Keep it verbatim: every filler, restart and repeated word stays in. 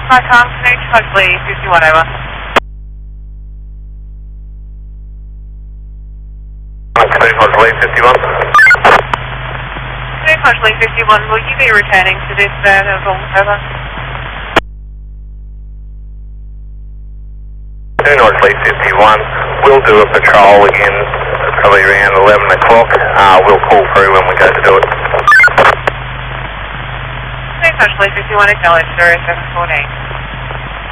Flight Kong, Canoe Hodgley, fifty-one over. Canoe Hodgley, fifty-one. Canoe Hodgley, fifty-one, will you be returning to this uh, level, over? Canoe Hodgley, fifty-one, we'll do a patrol again, probably around eleven o'clock. Uh, we'll pull through when we go to do it. Canoe Hodgley, fifty-one, acknowledged, zero seven fourteen.